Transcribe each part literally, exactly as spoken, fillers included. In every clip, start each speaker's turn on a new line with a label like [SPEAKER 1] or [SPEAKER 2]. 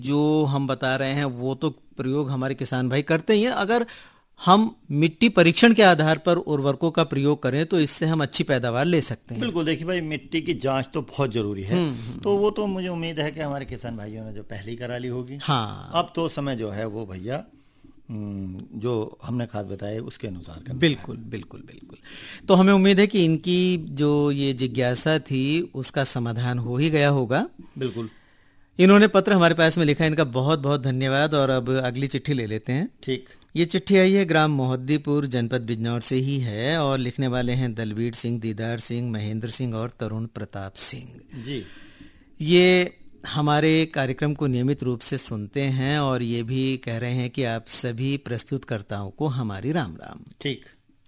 [SPEAKER 1] जो हम बता रहे हैं वो तो प्रयोग हमारे किसान भाई करते ही हैं। अगर हम मिट्टी परीक्षण के आधार पर उर्वरकों का प्रयोग करें तो इससे हम अच्छी पैदावार ले सकते हैं।
[SPEAKER 2] बिल्कुल, देखिए भाई, मिट्टी की जांच तो बहुत जरूरी है। तो वो तो मुझे उम्मीद है कि हमारे किसान भाइयों ने जो पहले ही करा ली होगी।
[SPEAKER 1] हाँ,
[SPEAKER 2] अब तो समय जो है वो भैया जो हमने खाद बताए उसके अनुसार करना
[SPEAKER 1] बिल्कुल बिल्कुल बिल्कुल। तो हमें उम्मीद है कि इनकी जो ये जिज्ञासा थी उसका समाधान हो ही गया होगा।
[SPEAKER 2] बिल्कुल।
[SPEAKER 1] इन्होंने पत्र हमारे पास में लिखा, इनका बहुत बहुत धन्यवाद। और अब अगली चिट्ठी ले लेते हैं।
[SPEAKER 2] ठीक।
[SPEAKER 1] ये चिट्ठी आई है ग्राम मोहद्दीपुर, जनपद बिजनौर से ही है और लिखने वाले हैं दलवीर सिंह, दीदार सिंह, महेंद्र सिंह और तरुण प्रताप सिंह
[SPEAKER 2] जी।
[SPEAKER 1] ये हमारे कार्यक्रम को नियमित रूप से सुनते हैं और ये भी कह रहे हैं कि आप सभी प्रस्तुतकर्ताओं को हमारी राम राम।
[SPEAKER 2] ठीक।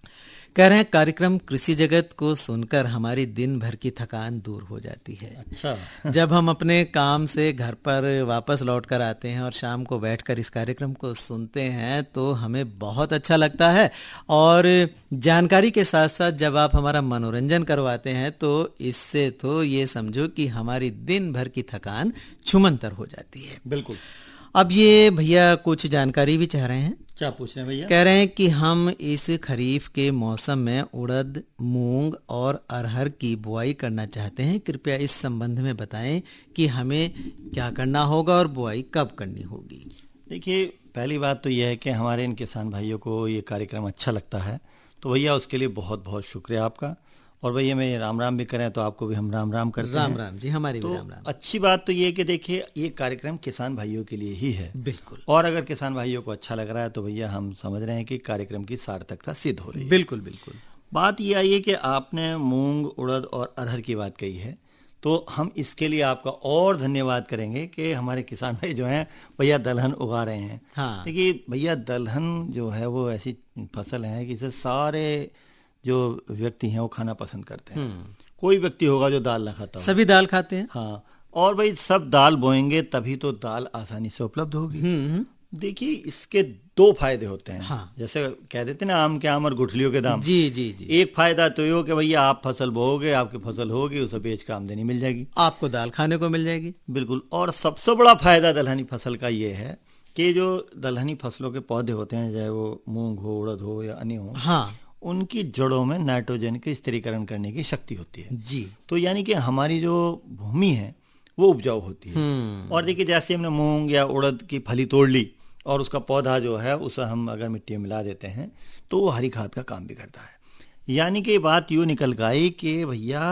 [SPEAKER 1] कह रहे हैं कार्यक्रम कृषि जगत को सुनकर हमारी दिन भर की थकान दूर हो जाती है।
[SPEAKER 2] अच्छा।
[SPEAKER 1] जब हम अपने काम से घर पर वापस लौट कर आते हैं और शाम को बैठकर इस कार्यक्रम को सुनते हैं तो हमें बहुत अच्छा लगता है। और जानकारी के साथ साथ जब आप हमारा मनोरंजन करवाते हैं तो इससे तो ये समझो कि हमारी दिन भर की थकान छुमंतर हो जाती है।
[SPEAKER 2] बिल्कुल।
[SPEAKER 1] अब ये भैया कुछ जानकारी भी चाह रहे हैं।
[SPEAKER 2] क्या पूछ रहे हैं भैया?
[SPEAKER 1] कह रहे हैं कि हम इस खरीफ के मौसम में उड़द, मूंग और अरहर की बुआई करना चाहते हैं। कृपया इस संबंध में बताएं कि हमें क्या करना होगा और बुआई कब करनी होगी।
[SPEAKER 2] देखिए, पहली बात तो यह है कि हमारे इन किसान भाइयों को ये कार्यक्रम अच्छा लगता है, तो भैया उसके लिए बहुत बहुत शुक्रिया आपका। और भैया मैं राम राम भी करें तो आपको भी हम राम राम करते
[SPEAKER 1] राम
[SPEAKER 2] हैं।
[SPEAKER 1] राम जी, हमारी
[SPEAKER 2] तो
[SPEAKER 1] भी राम राम।
[SPEAKER 2] अच्छी बात तो ये है कि देखिए ये कार्यक्रम किसान भाइयों के लिए ही है।
[SPEAKER 1] बिल्कुल।
[SPEAKER 2] और अगर किसान भाइयों को अच्छा लग रहा है तो भैया हम समझ रहे हैं कि कार्यक्रम की सार्थकता सिद्ध हो रही है।
[SPEAKER 1] बिल्कुल बिल्कुल।
[SPEAKER 2] बात ये आई है कि आपने मूंग, उड़द और अरहर की बात कही है, तो हम इसके लिए आपका और धन्यवाद करेंगे कि हमारे किसान भाई जो हैं भैया दलहन उगा रहे हैं।
[SPEAKER 1] हाँ।
[SPEAKER 2] देखिए भैया, दलहन जो है वो ऐसी फसल है कि इसे सारे जो व्यक्ति हैं वो खाना पसंद करते हैं। कोई व्यक्ति होगा जो दाल ना खाता हो।
[SPEAKER 1] सभी दाल खाते हैं।
[SPEAKER 2] हाँ, और भाई सब दाल बोएंगे तभी तो दाल आसानी से उपलब्ध होगी। देखिए इसके दो फायदे होते हैं।
[SPEAKER 1] हाँ।
[SPEAKER 2] जैसे कह देते ना, आम के आम और गुठलियों के दाम।
[SPEAKER 1] जी जी जी।
[SPEAKER 2] एक फायदा तो ये हो कि भैया आप फसल बोओगे, आपकी फसल होगी, उसे बेच के आमदनी मिल जाएगी,
[SPEAKER 1] आपको दाल खाने को मिल जाएगी।
[SPEAKER 2] बिल्कुल। और सबसे बड़ा फायदा दलहनी फसल का ये है कि जो दलहनी फसलों के पौधे होते हैं, चाहे वो मूंग हो, उड़द हो या अन्य हो,
[SPEAKER 1] हाँ,
[SPEAKER 2] उनकी जड़ों में नाइट्रोजन के स्थिरीकरण करने की शक्ति होती है।
[SPEAKER 1] जी।
[SPEAKER 2] तो यानी कि हमारी जो भूमि है वो उपजाऊ होती है। और देखिए जैसे हमने मूंग या उड़द की फली तोड़ ली और उसका पौधा जो है उसे हम अगर मिट्टी में मिला देते हैं तो वो हरी खाद का काम भी करता है। यानी कि बात यूँ निकल गई कि भैया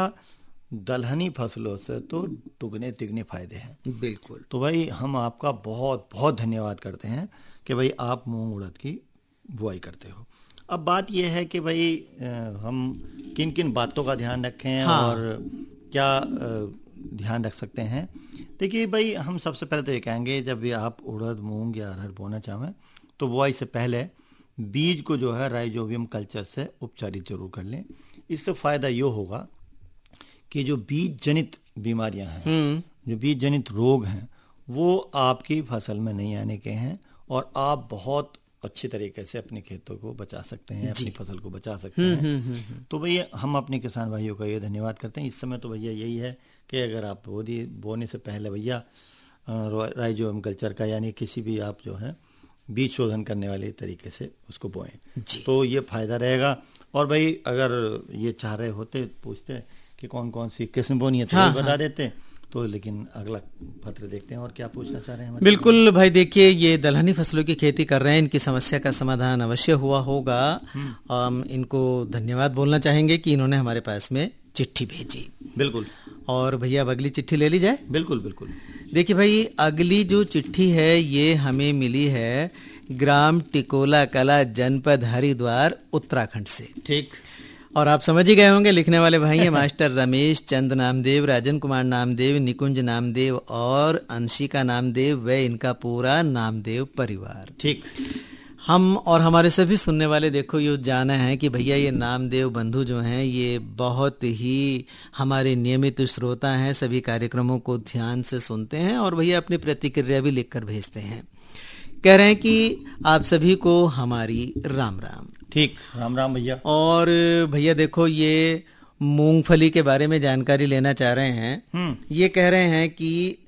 [SPEAKER 2] दलहनी फसलों से तो दुगने तिगने फायदे हैं।
[SPEAKER 1] बिल्कुल।
[SPEAKER 2] तो भाई हम आपका बहुत बहुत धन्यवाद करते हैं कि भाई आप मूंग उड़द की बुआई करते हो। अब बात यह है कि भाई हम किन किन बातों का ध्यान रखें। हाँ। और क्या ध्यान रख सकते हैं। देखिए भाई, हम सबसे पहले तो ये कहेंगे जब भी आप उड़द, मूंग या अरहर बोना चाहें तो बुआई से पहले बीज को जो है राइजोबियम कल्चर से उपचारित जरूर कर लें। इससे फायदा ये होगा कि जो बीज जनित बीमारियां हैं, जो बीज जनित रोग हैं, वो आपकी फसल में नहीं आने के हैं और आप बहुत अच्छी तरीके से अपने खेतों को बचा सकते हैं, अपनी फसल को बचा सकते हैं। हुँ, हुँ, हुँ. तो भैया हम अपने किसान भाइयों का ये धन्यवाद करते हैं। इस समय तो भैया यही है कि अगर आप बोदी बोने से पहले भैया राइजोबियम कल्चर का यानी किसी भी आप जो है बीज शोधन करने वाले तरीके से उसको बोएं, तो ये फायदा रहेगा। और भाई अगर ये चाह रहे होते, पूछते कि कौन कौन सी किस्म बोनी है तो हाँ, बता हाँ. देते तो, लेकिन अगला पत्र देखते हैं और क्या पूछना चाह रहे हैं।
[SPEAKER 1] बिल्कुल भाई, देखिए ये दलहनी फसलों की खेती कर रहे हैं, इनकी समस्या का समाधान अवश्य हुआ होगा। हम इनको धन्यवाद बोलना चाहेंगे कि इन्होंने हमारे पास में चिट्ठी भेजी।
[SPEAKER 2] बिल्कुल।
[SPEAKER 1] और भैया अब अगली चिट्ठी ले ली जाए।
[SPEAKER 2] बिल्कुल बिल्कुल।
[SPEAKER 1] देखिए भाई, अगली जो चिट्ठी है ये हमें मिली है ग्राम टिकोला कला, जनपद हरिद्वार, उत्तराखंड से।
[SPEAKER 2] ठीक।
[SPEAKER 1] और आप समझ ही गए होंगे, लिखने वाले भाई हैं मास्टर रमेश चंद नामदेव, राजन कुमार नामदेव, निकुंज नामदेव और अंशिका नामदेव व इनका पूरा नामदेव परिवार।
[SPEAKER 2] ठीक।
[SPEAKER 1] हम और हमारे सभी सुनने वाले देखो ये जाना है कि भैया ये नामदेव बंधु जो हैं ये बहुत ही हमारे नियमित श्रोता हैं, सभी कार्यक्रमों को ध्यान से सुनते हैं और भैया अपनी प्रतिक्रिया भी लिखकर भेजते हैं। कह रहे हैं कि आप सभी को हमारी राम राम।
[SPEAKER 2] ठीक, राम राम भैया।
[SPEAKER 1] और भैया देखो ये मूंगफली के बारे में जानकारी लेना चाह रहे हैं। ये कह रहे हैं कि